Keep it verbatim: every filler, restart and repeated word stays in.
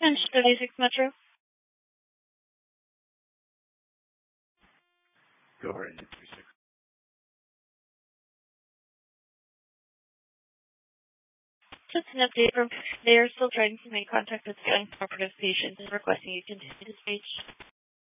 And thirty-six Metro. Go right into thirty-six. Just an update from they are still trying to make contact with the uncooperative patients and requesting you continue to speech.